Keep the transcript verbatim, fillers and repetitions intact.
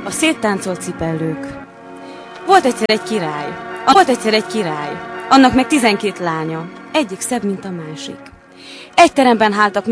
A széttáncolt cipellők. Volt egyszer egy király. Volt egyszer egy király. Annak meg tizenkét lánya. Egyik szebb, mint a másik. Egy teremben háltak